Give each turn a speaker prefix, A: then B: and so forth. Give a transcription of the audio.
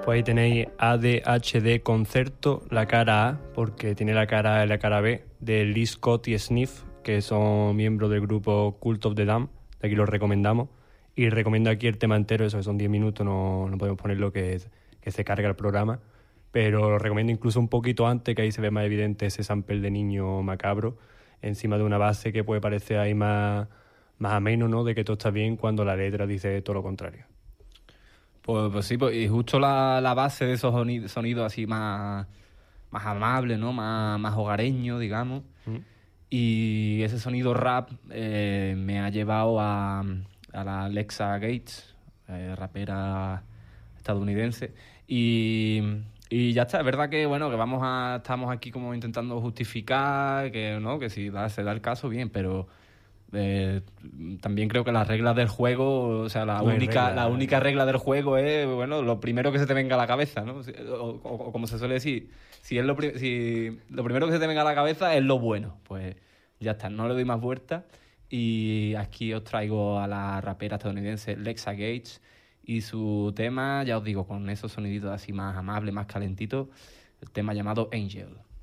A: Pues ahí tenéis ADHD Concerto, la cara A, porque tiene la cara A y la cara B, de Lee Scott y Sniff, que son miembros del grupo Cult of the Damned. De aquí los recomendamos. Y recomiendo aquí el tema entero, eso que son 10 minutos, no podemos ponerlo que se carga el programa. Pero lo recomiendo incluso un poquito antes, que ahí se ve más evidente ese sample de niño macabro, encima de una base que puede parecer ahí más ameno, ¿no? De que todo está bien, cuando la letra dice todo lo contrario.
B: Pues sí, y justo la base de esos sonidos así más amables, ¿no? Más hogareños, digamos. Y ese sonido rap me ha llevado a la Alexa Gates, rapera estadounidense. Y ya está, es verdad que bueno, que estamos aquí como intentando justificar que no, que si se da el caso, bien, pero también creo que las reglas del juego, o sea, la única regla del juego es, bueno, lo primero que se te venga a la cabeza, ¿no? O como se suele decir, si lo primero que se te venga a la cabeza es lo bueno, pues ya está, no le doy más vueltas. Y aquí os traigo a la rapera estadounidense Alexa Gates y su tema, ya os digo, con esos soniditos así más amables, más calentitos, el tema llamado Angel.